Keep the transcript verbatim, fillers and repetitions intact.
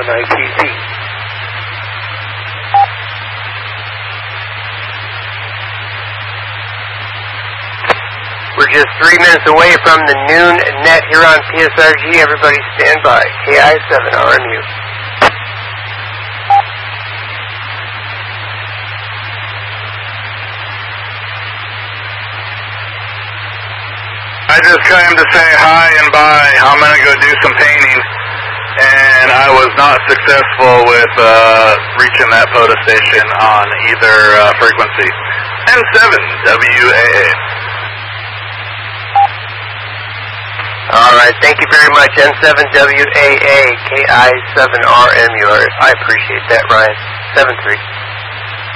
I T Z. We're just three minutes away from the noon net here on P S R G. Everybody stand by. K I seven R M U. I just came to say hi and bye. I'm going to go do some painting, and I was not successful with uh, reaching that POTA station on either uh, frequency. N seven W A A. All right, thank you very much. N seven W A A, K I seven R M U. I appreciate that, Ryan. seven three.